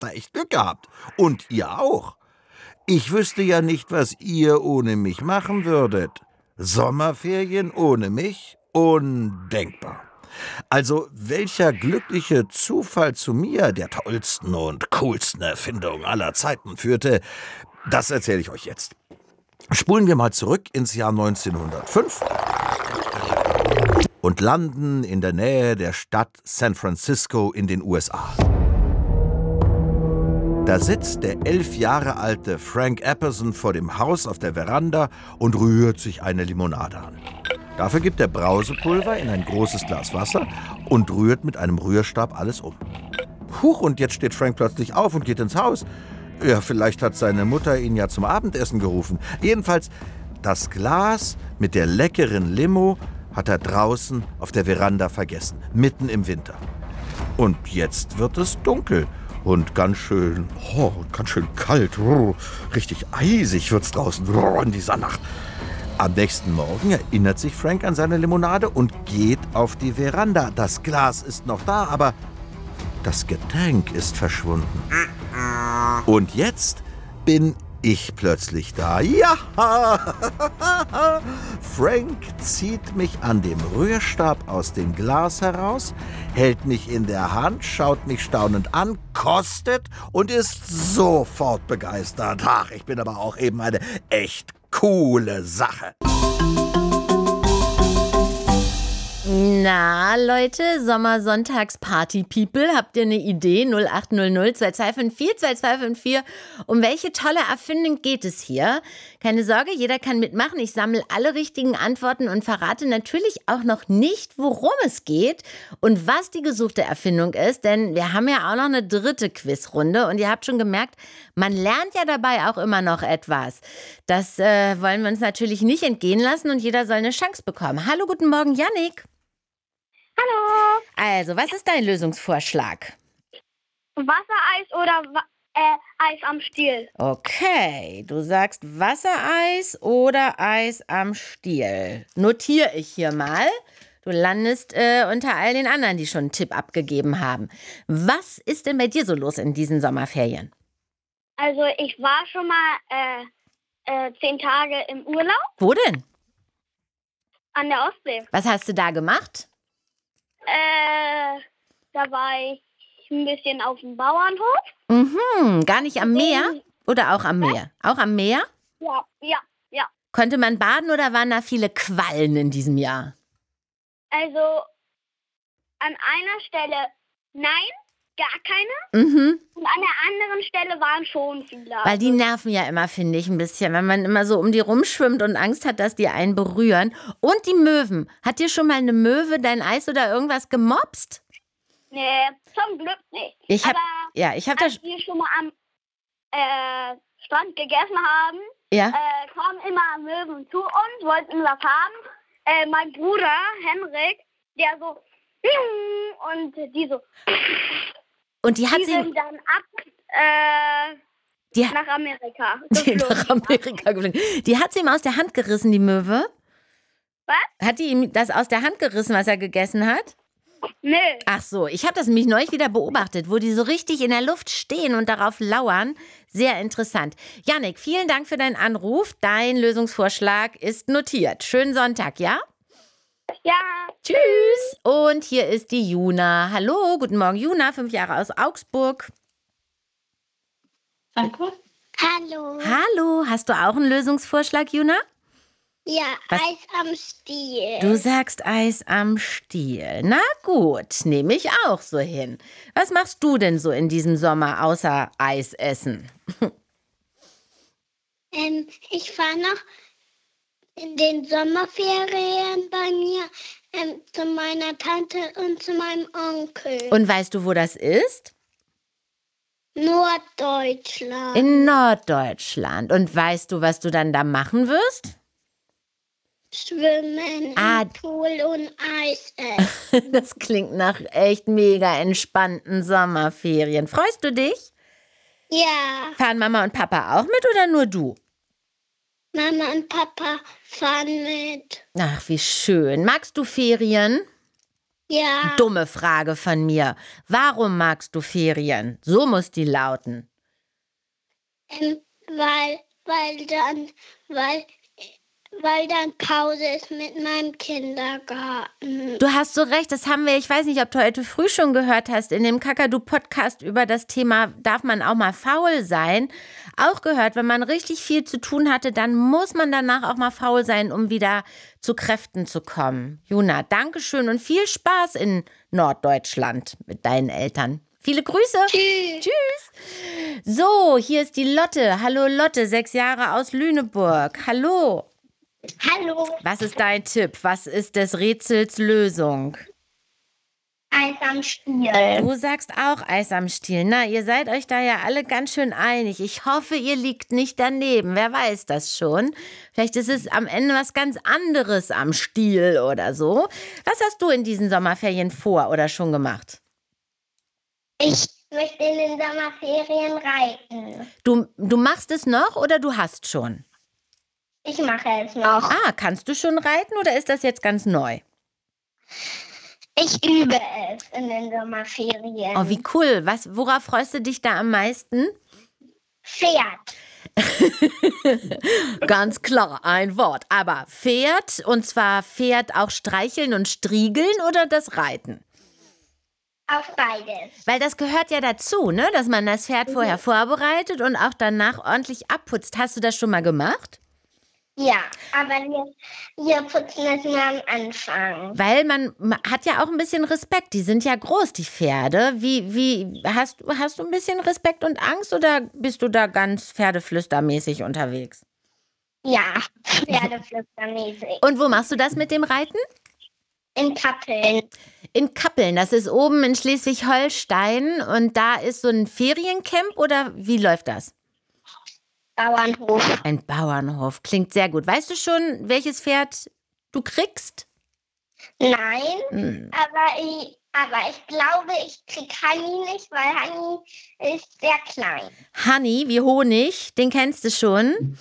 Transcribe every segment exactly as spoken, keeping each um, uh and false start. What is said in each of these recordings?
da echt Glück gehabt. Und ihr auch. Ich wüsste ja nicht, was ihr ohne mich machen würdet. Sommerferien ohne mich? Undenkbar. Also, welcher glückliche Zufall zu mir, der tollsten und coolsten Erfindung aller Zeiten, führte, das erzähle ich euch jetzt. Spulen wir mal zurück ins Jahr neunzehnhundertfünf und landen in der Nähe der Stadt San Francisco in den U S A. Da sitzt der elf Jahre alte Frank Apperson vor dem Haus auf der Veranda und rührt sich eine Limonade an. Dafür gibt er Brausepulver in ein großes Glas Wasser und rührt mit einem Rührstab alles um. Huch, und jetzt steht Frank plötzlich auf und geht ins Haus. Ja, vielleicht hat seine Mutter ihn ja zum Abendessen gerufen. Jedenfalls, das Glas mit der leckeren Limo hat er draußen auf der Veranda vergessen, mitten im Winter. Und jetzt wird es dunkel. Und ganz schön, oh, ganz schön kalt, oh, richtig eisig wird's draußen oh, in dieser Nacht. Am nächsten Morgen erinnert sich Frank an seine Limonade und geht auf die Veranda. Das Glas ist noch da, aber das Getränk ist verschwunden. Und jetzt bin ich plötzlich da. Ja! Frank zieht mich an dem Rührstab aus dem Glas heraus, hält mich in der Hand, schaut mich staunend an, kostet und ist sofort begeistert. Ach, ich bin aber auch eben eine echt coole Sache. Na, Leute, Sommersonntags-Party-People, habt ihr eine Idee? null acht null null zwei zwei fünf vier zwei zwei fünf vier. Um welche tolle Erfindung geht es hier? Keine Sorge, jeder kann mitmachen. Ich sammle alle richtigen Antworten und verrate natürlich auch noch nicht, worum es geht und was die gesuchte Erfindung ist, denn wir haben ja auch noch eine dritte Quizrunde und ihr habt schon gemerkt, man lernt ja dabei auch immer noch etwas. Das äh, wollen wir uns natürlich nicht entgehen lassen und jeder soll eine Chance bekommen. Hallo, guten Morgen, Jannik. Hallo. Also, was ist dein Lösungsvorschlag? Wassereis oder äh, Eis am Stiel? Okay, du sagst Wassereis oder Eis am Stiel. Notiere ich hier mal. Du landest äh, unter all den anderen, die schon einen Tipp abgegeben haben. Was ist denn bei dir so los in diesen Sommerferien? Also, ich war schon mal äh, äh, zehn Tage im Urlaub. Wo denn? An der Ostsee. Was hast du da gemacht? Äh, da war ich ein bisschen auf dem Bauernhof. Mhm, gar nicht am Meer? Oder auch am Meer? Auch am Meer? Ja, ja, ja. Konnte man baden oder waren da viele Quallen in diesem Jahr? Also, an einer Stelle nein, gar keine. Mhm. Und an der anderen Stelle waren schon viele. Weil die nerven ja immer, finde ich, ein bisschen, wenn man immer so um die rumschwimmt und Angst hat, dass die einen berühren. Und die Möwen. Hat dir schon mal eine Möwe dein Eis oder irgendwas gemopst? Nee, zum Glück nicht. Ich hab, Aber ja, ich habe als das. wir schon mal am äh, Strand gegessen haben, Ja. äh, kamen immer Möwen zu uns, wollten was haben. Äh, mein Bruder, Henrik, der so und die so Und die hat die sie. sind dann ab äh, Die, nach Amerika. die nach Amerika geflogen. Die hat sie ihm aus der Hand gerissen, die Möwe. Was? Hat die ihm das aus der Hand gerissen, was er gegessen hat? Nö. Ach so, ich habe das nämlich neulich wieder beobachtet, wo die so richtig in der Luft stehen und darauf lauern. Sehr interessant. Jannik, vielen Dank für deinen Anruf. Dein Lösungsvorschlag ist notiert. Schönen Sonntag, ja? Ja. Tschüss. Und hier ist die Juna. Hallo, guten Morgen, Juna, fünf Jahre aus Augsburg. Danke. Hallo. Hallo, hast du auch einen Lösungsvorschlag, Juna? Ja, Was? Eis am Stiel. Du sagst Eis am Stiel. Na gut, nehme ich auch so hin. Was machst du denn so in diesem Sommer außer Eis essen? Ähm, ich fahre noch in den Sommerferien bei mir ähm, zu meiner Tante und zu meinem Onkel. Und weißt du, wo das ist? Norddeutschland. In Norddeutschland. Und weißt du, was du dann da machen wirst? Schwimmen Ah. im Pool und Eis essen. Das klingt nach echt mega entspannten Sommerferien. Freust du dich? Ja, Fahren Mama und Papa auch mit oder nur du? Mama und Papa fahren mit. Ach, wie schön. Magst du Ferien? Ja, Dumme Frage von mir. Warum magst du Ferien? So muss die lauten. ähm, weil, weil dann, weil, weil dann Pause ist mit meinem Kindergarten. Du hast so recht, das haben wir, ich weiß nicht, ob du heute früh schon gehört hast, in dem Kakadu-Podcast über das Thema, darf man auch mal faul sein, auch gehört, wenn man richtig viel zu tun hatte, dann muss man danach auch mal faul sein, um wieder zu Kräften zu kommen. Juna, Dankeschön und viel Spaß in Norddeutschland mit deinen Eltern. Viele Grüße. Tschüss. Tschüss. So, hier ist die Lotte. Hallo Lotte, sechs Jahre aus Lüneburg. Hallo. Hallo, Was ist dein Tipp? Was ist des Rätsels Lösung? Eis am Stiel. Du sagst auch Eis am Stiel. Na, ihr seid euch da ja alle ganz schön einig. Ich hoffe, ihr liegt nicht daneben. Wer weiß das schon? Vielleicht ist es am Ende was ganz anderes am Stiel oder so. Was hast du in diesen Sommerferien vor oder schon gemacht? Ich möchte in den Sommerferien reiten. Du, du machst es noch oder du hast schon? Ich mache es noch. Ah, kannst du schon reiten oder ist das jetzt ganz neu? Ich übe es in den Sommerferien. Oh, wie cool. Was, worauf freust du dich da am meisten? Pferd. Ganz klar, ein Wort. Aber Pferd, und zwar Pferd auch streicheln und striegeln oder das Reiten? Auf beides. Weil das gehört ja dazu, ne? Dass man das Pferd vorher vorbereitet und auch danach ordentlich abputzt. Hast du das schon mal gemacht? Ja, aber wir, wir putzen es nur am Anfang. Weil man ma- hat ja auch ein bisschen Respekt. Die sind ja groß, die Pferde. Wie, wie, hast, du- hast du ein bisschen Respekt und Angst oder bist du da ganz pferdeflüstermäßig unterwegs? Ja, pferdeflüstermäßig. Und wo machst du das mit dem Reiten? In Kappeln. In Kappeln, das ist oben in Schleswig-Holstein und da ist so ein Feriencamp oder wie läuft das? Bauernhof. Ein Bauernhof, klingt sehr gut. Weißt du schon, welches Pferd du kriegst? Nein, Hm. aber ich, aber ich glaube, ich krieg Honey nicht, weil Honey ist sehr klein. Honey, wie Honig, den kennst du schon.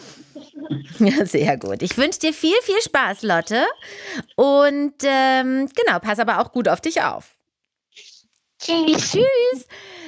Ja, sehr gut. Ich wünsche dir viel, viel Spaß, Lotte. Und ähm, genau, pass aber auch gut auf dich auf. Tschüss. Tschüss.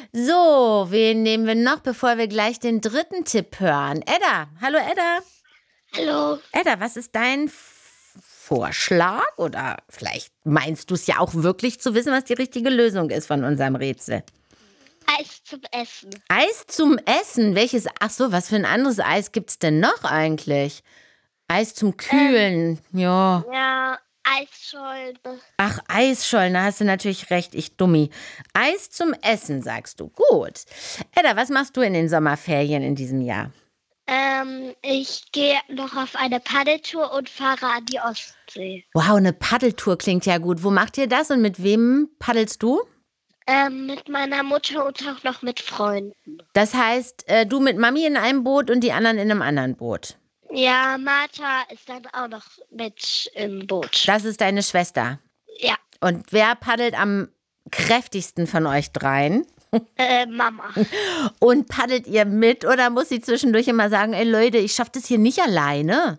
So, wen nehmen wir noch, bevor wir gleich den dritten Tipp hören? Edda, hallo Edda. Hallo. Edda, was ist dein F- Vorschlag? Oder vielleicht meinst du es ja auch wirklich zu wissen, was die richtige Lösung ist von unserem Rätsel. Eis zum Essen. Eis zum Essen? Welches? Ach so, was für ein anderes Eis gibt's denn noch eigentlich? Eis zum Kühlen, ja. Ja, Eisschollen. Ach, Eisschollen, da hast du natürlich recht, ich Dummi. Eis zum Essen, sagst du. Gut. Edda, was machst du in den Sommerferien in diesem Jahr? Ähm, ich gehe noch auf eine Paddeltour und fahre an die Ostsee. Wow, eine Paddeltour klingt ja gut. Wo macht ihr das und mit wem paddelst du? Ähm, mit meiner Mutter und auch noch mit Freunden. Das heißt, äh, du mit Mami in einem Boot und die anderen in einem anderen Boot. Ja, Martha ist dann auch noch mit im Boot. Das ist deine Schwester. Ja, Und wer paddelt am kräftigsten von euch dreien? äh, Mama. Und paddelt ihr mit oder muss sie zwischendurch immer sagen, ey Leute, ich schaff das hier nicht alleine?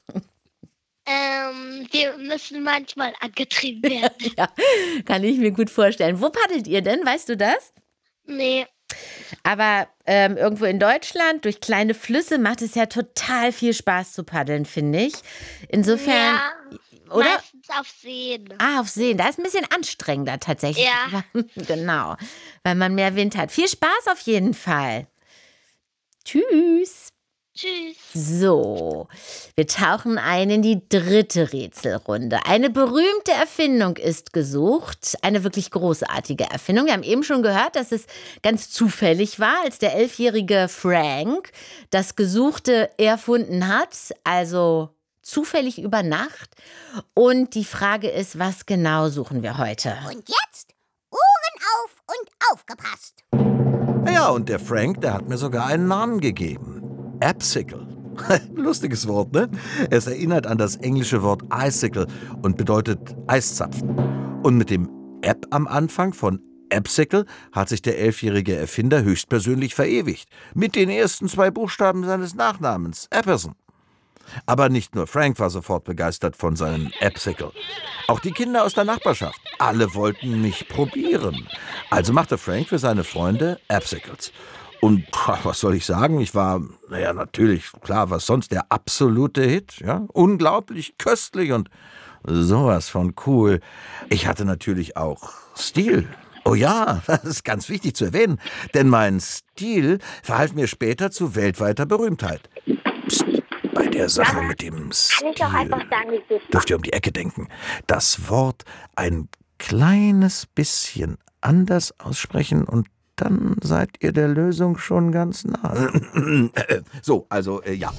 Ähm, wir müssen manchmal angetrieben werden. Ja, kann ich mir gut vorstellen. Wo paddelt ihr denn? Weißt du das? Nee, Aber ähm, irgendwo in Deutschland, durch kleine Flüsse, macht es ja total viel Spaß zu paddeln, finde ich. Insofern, ja, oder? meistens auf Seen. Ah, auf Seen, da ist ein bisschen anstrengender tatsächlich. Ja. Genau, weil man mehr Wind hat. Viel Spaß auf jeden Fall. Tschüss. Tschüss. So, wir tauchen ein in die dritte Rätselrunde. Eine berühmte Erfindung ist gesucht, eine wirklich großartige Erfindung. Wir haben eben schon gehört, dass es ganz zufällig war, als der elfjährige Frank das Gesuchte erfunden hat, also zufällig über Nacht. Und die Frage ist, was genau suchen wir heute? Und jetzt Ohren auf und aufgepasst. Ja, und der Frank, der hat mir sogar einen Namen gegeben. Absicle. Lustiges Wort, ne? Es erinnert an das englische Wort icicle und bedeutet Eiszapfen. Und mit dem Ab am Anfang von Absicle hat sich der elfjährige Erfinder höchstpersönlich verewigt. Mit den ersten zwei Buchstaben seines Nachnamens, Apperson. Aber nicht nur Frank war sofort begeistert von seinem Absicle. Auch die Kinder aus der Nachbarschaft. Alle wollten mich probieren. Also machte Frank für seine Freunde Absicles. Und was soll ich sagen? Ich war, naja, natürlich, klar, was sonst, der absolute Hit. Ja? Unglaublich köstlich und sowas von cool. Ich hatte natürlich auch Stil. Oh ja, das ist ganz wichtig zu erwähnen, denn mein Stil verhalf mir später zu weltweiter Berühmtheit. Psst, bei der Sache mit dem Stil Kann ich auch einfach sagen, wie es ist? dürft ihr um die Ecke denken. Das Wort ein kleines bisschen anders aussprechen und dann seid ihr der Lösung schon ganz nah. So, also, äh, ja.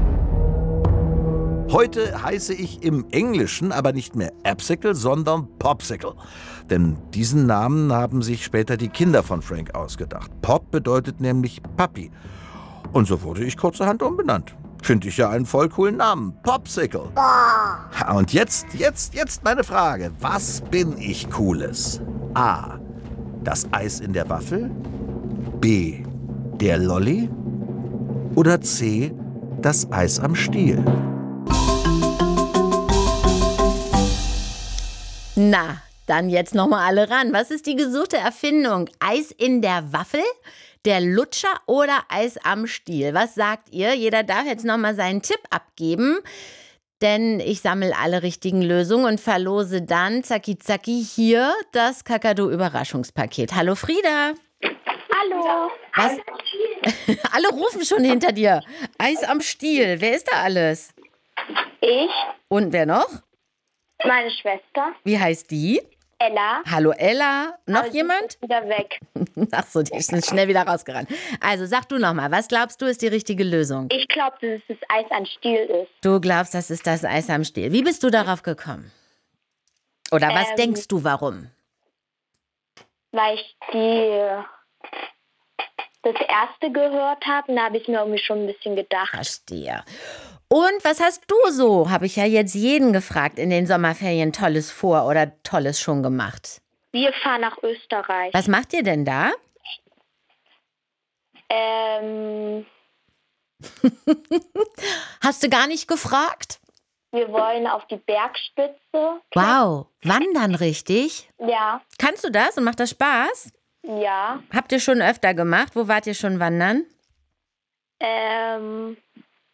Heute heiße ich im Englischen aber nicht mehr Absicle, sondern Popsicle. Denn diesen Namen haben sich später die Kinder von Frank ausgedacht. Pop bedeutet nämlich Papi. Und so wurde ich kurzerhand umbenannt. Finde ich ja einen voll coolen Namen. Popsicle. Und jetzt, jetzt, jetzt meine Frage. Was bin ich Cooles? A. Das Eis in der Waffel? B. Der Lolli? Oder C. Das Eis am Stiel? Na, dann jetzt nochmal alle ran. Was ist die gesuchte Erfindung? Eis in der Waffel, der Lutscher oder Eis am Stiel? Was sagt ihr? Jeder darf jetzt nochmal seinen Tipp abgeben. Denn ich sammle alle richtigen Lösungen und verlose dann, zacki zacki, hier das Kakadu-Überraschungspaket. Hallo Frieda. Hallo. Was? Alle rufen schon hinter dir. Eis am Stiel. Wer ist da alles? Ich, Und wer noch? meine Schwester, Wie heißt die? Ella. Hallo Ella. Noch Aber sie jemand? ist wieder weg. Ach so, die ist schnell wieder rausgerannt. Also sag du nochmal, was glaubst du ist die richtige Lösung? Ich glaube, dass es das Eis an Stiel ist. Du glaubst, das ist das Eis am Stiel. Wie bist du darauf gekommen? Oder was Ähm, denkst du, warum? Weil ich die das erste gehört habe und da habe ich mir irgendwie schon ein bisschen gedacht. Verstehe. Und was hast du so, habe ich ja jetzt jeden gefragt, in den Sommerferien Tolles vor oder Tolles schon gemacht? Wir fahren nach Österreich. Was macht ihr denn da? Ähm, Hast du gar nicht gefragt? wir wollen auf die Bergspitze. Wow, wandern richtig? Ja, Kannst du das und macht das Spaß? ja. Habt ihr schon öfter gemacht? Wo wart ihr schon wandern? Ähm,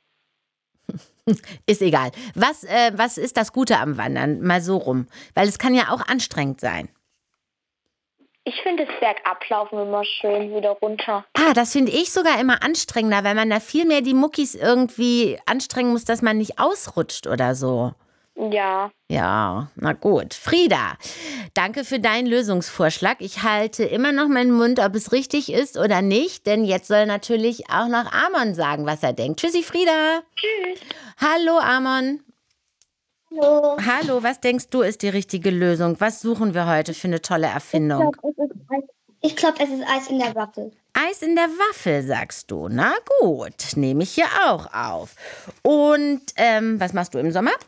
Ist egal. Was, äh, was ist das Gute am Wandern? Mal so rum. Weil es kann ja auch anstrengend sein. ich finde das Bergablaufen immer schön, wieder runter. Ah, das finde ich sogar immer anstrengender, weil man da viel mehr die Muckis irgendwie anstrengen muss, dass man nicht ausrutscht oder so. Ja, Ja, na gut. Frieda, danke für deinen Lösungsvorschlag. Ich halte immer noch meinen Mund, ob es richtig ist oder nicht, denn jetzt soll natürlich auch noch Amon sagen, was er denkt. Tschüssi, Frieda. tschüss. Hallo, Amon. Hallo. Hallo, was denkst du ist die richtige Lösung? Was suchen wir heute für eine tolle Erfindung? Ich glaube, es ist Eis in der Waffel. Eis in der Waffel, sagst du. Na gut, nehme ich hier auch auf. Und ähm, was machst du im Sommer?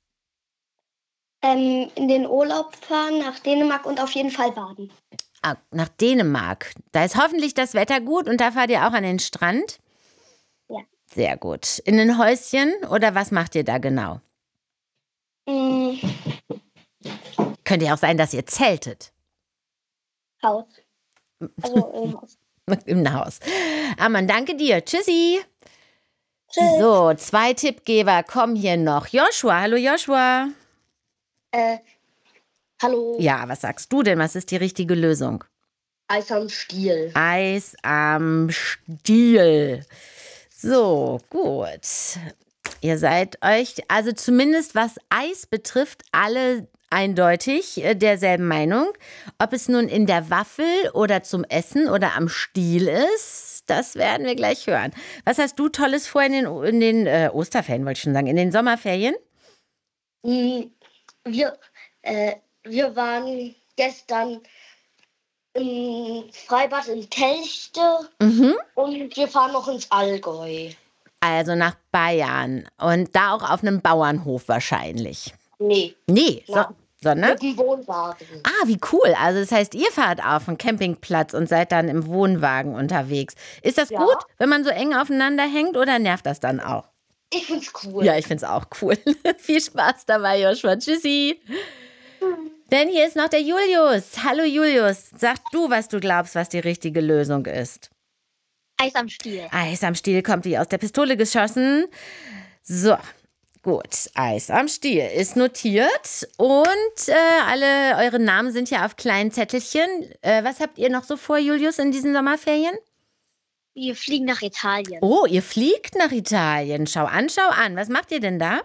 Ähm, in den Urlaub fahren, nach Dänemark und auf jeden Fall baden. Ah, nach Dänemark. Da ist hoffentlich das Wetter gut und da fahrt ihr auch an den Strand? Ja. Sehr gut. In ein Häuschen oder was macht ihr da genau? Mm, Könnte ja auch sein, dass ihr zeltet. Haus. Also im Haus. Im Haus. Amann, danke dir. Tschüssi. Tschüss. So, zwei Tippgeber kommen hier noch. Joshua, hallo Joshua. Äh, hallo. Ja, was sagst du denn? Was ist die richtige Lösung? Eis am Stiel. Eis am Stiel. So, gut. Ihr seid euch, also zumindest was Eis betrifft, alle eindeutig äh, derselben Meinung. Ob es nun in der Waffel oder zum Essen oder am Stiel ist, das werden wir gleich hören. Was hast du Tolles vor in den, in den äh, Osterferien, wollte ich schon sagen, in den Sommerferien? Mm, wir, äh, wir waren gestern im Freibad in Telchte Mhm. und wir fahren noch ins Allgäu. Also nach Bayern und da auch auf einem Bauernhof wahrscheinlich. Nee, Nee, so, Nein. sondern? mit dem Wohnwagen. Ah, wie cool. Also das heißt, ihr fahrt auf einen Campingplatz und seid dann im Wohnwagen unterwegs. Ist das Ja. gut, wenn man so eng aufeinander hängt oder nervt das dann auch? Ich find's cool. Ja, ich find's auch cool. Viel Spaß dabei, Joshua. Tschüssi. Denn hier ist noch der Julius. Hallo Julius, sag du, was du glaubst, was die richtige Lösung ist. Eis am Stiel. Eis am Stiel kommt wie aus der Pistole geschossen. So, gut. Eis am Stiel ist notiert. Und äh, alle eure Namen sind ja auf kleinen Zettelchen. Äh, was habt ihr noch so vor, Julius, in diesen Sommerferien? Wir fliegen nach Italien. Oh, ihr fliegt nach Italien. Schau an, schau an. Was macht ihr denn da?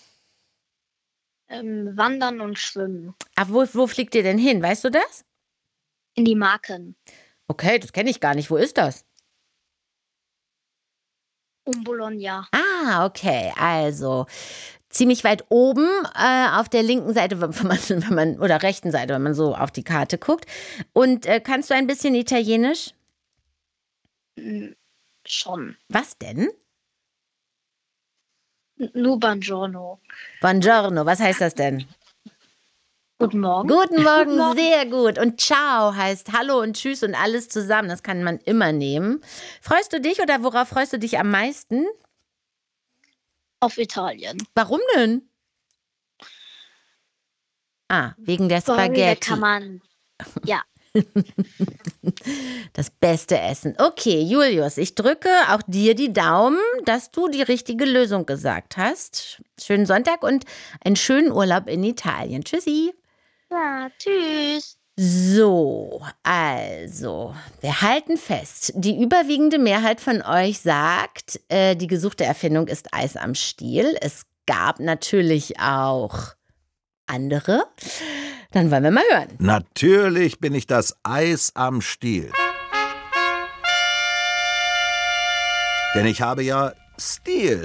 Ähm, wandern und schwimmen. Ach, wo, wo fliegt ihr denn hin? Weißt du das? In die Marken. Okay, das kenne ich gar nicht. Wo ist das? Um Bologna. Ah, okay. Also ziemlich weit oben äh, auf der linken Seite, wenn man, wenn man, oder rechten Seite, wenn man so auf die Karte guckt. Und äh, kannst du ein bisschen Italienisch? Hm, schon. Was denn? N- Nur Buongiorno. Buongiorno, was heißt das denn? Guten Morgen. Guten Morgen, Guten Morgen. sehr gut. Und ciao heißt Hallo und Tschüss und alles zusammen. Das kann man immer nehmen. Freust du dich oder worauf freust du dich am meisten? Auf Italien. Warum denn? Ah, wegen der Weil da Spaghetti. kann man. Ja. Das beste Essen. Okay, Julius, ich drücke auch dir die Daumen, dass du die richtige Lösung gesagt hast. Schönen Sonntag und einen schönen Urlaub in Italien. Tschüssi. Ja, tschüss. So, also, wir halten fest. Die überwiegende Mehrheit von euch sagt, äh, die gesuchte Erfindung ist Eis am Stiel. Es gab natürlich auch andere. Dann wollen wir mal hören. Natürlich bin ich das Eis am Stiel. Denn ich habe ja Stil.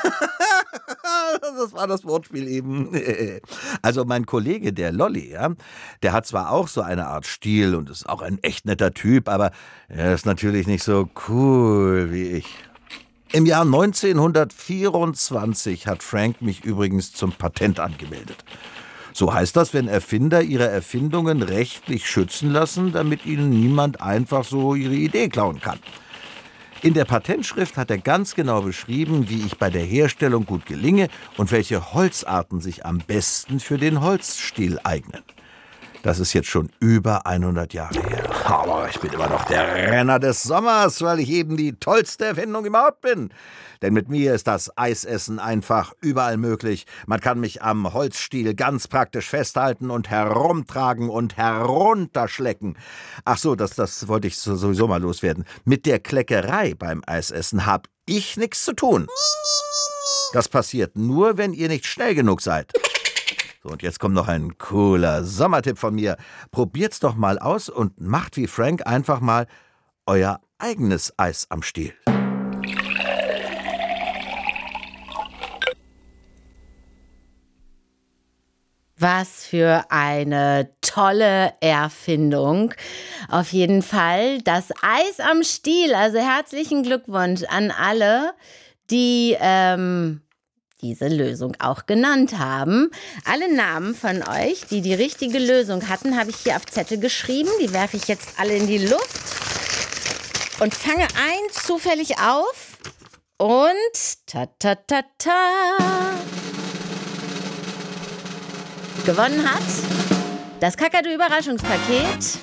Das war das Wortspiel eben. Also mein Kollege, der Lolli, ja, der hat zwar auch so eine Art Stil und ist auch ein echt netter Typ, aber er ist natürlich nicht so cool wie ich. Im Jahr neunzehnhundertvierundzwanzig hat Frank mich übrigens zum Patent angemeldet. So heißt das, wenn Erfinder ihre Erfindungen rechtlich schützen lassen, damit ihnen niemand einfach so ihre Idee klauen kann. In der Patentschrift hat er ganz genau beschrieben, wie ich bei der Herstellung gut gelinge und welche Holzarten sich am besten für den Holzstiel eignen. Das ist jetzt schon über hundert Jahre her. Aber ich bin immer noch der Renner des Sommers, weil ich eben die tollste Erfindung überhaupt bin. Denn mit mir ist das Eisessen einfach überall möglich. Man kann mich am Holzstiel ganz praktisch festhalten und herumtragen und herunterschlecken. Ach so, das, das wollte ich sowieso mal loswerden. Mit der Kleckerei beim Eisessen habe ich nichts zu tun. Das passiert nur, wenn ihr nicht schnell genug seid. So, und jetzt kommt noch ein cooler Sommertipp von mir. Probiert's doch mal aus und macht wie Frank einfach mal euer eigenes Eis am Stiel. Was für eine tolle Erfindung. Auf jeden Fall das Eis am Stiel. Also herzlichen Glückwunsch an alle, die ähm, diese Lösung auch genannt haben. Alle Namen von euch, die die richtige Lösung hatten, habe ich hier auf Zettel geschrieben. Die werfe ich jetzt alle in die Luft und fange ein zufällig auf. Und ta ta ta ta. Gewonnen hat das Kakadu-Überraschungspaket.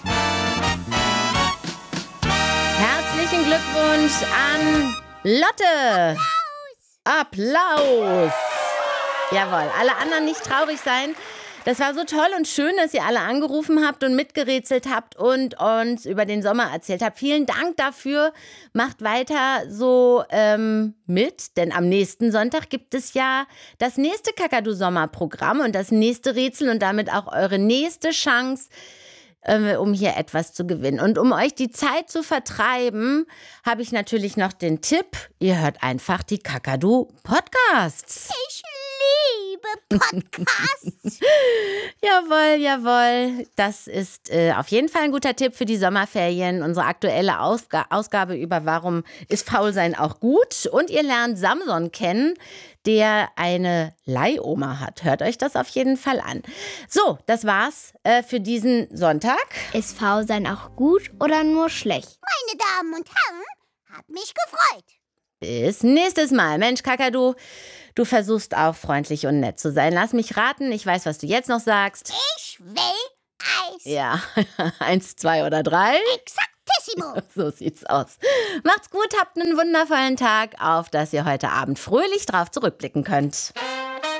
Herzlichen Glückwunsch an Lotte. Applaus! Jawohl, alle anderen nicht traurig sein. Das war so toll und schön, dass ihr alle angerufen habt und mitgerätselt habt und uns über den Sommer erzählt habt. Vielen Dank dafür. Macht weiter so ähm, mit, denn am nächsten Sonntag gibt es ja das nächste Kakadu-Sommerprogramm und das nächste Rätsel und damit auch eure nächste Chance, um hier etwas zu gewinnen. Und um euch die Zeit zu vertreiben, habe ich natürlich noch den Tipp, ihr hört einfach die Kakadu-Podcasts. Ich liebe Podcasts. Jawohl, jawohl. Das ist äh, auf jeden Fall ein guter Tipp für die Sommerferien. Unsere aktuelle Ausg- Ausgabe über Warum ist Faulsein auch gut. Und ihr lernt Samson kennen, der eine Leihoma hat. Hört euch das auf jeden Fall an. So, das war's äh, für diesen Sonntag. Ist Faulsein auch gut oder nur schlecht? Meine Damen und Herren, hat mich gefreut. Bis nächstes Mal. Mensch, Kakadu, du versuchst auch freundlich und nett zu sein. Lass mich raten, ich weiß, was du jetzt noch sagst. Ich will Eis. Ja, eins, zwei oder drei. Exaktissimo. So sieht's aus. Macht's gut, habt einen wundervollen Tag, auf dass ihr heute Abend fröhlich drauf zurückblicken könnt.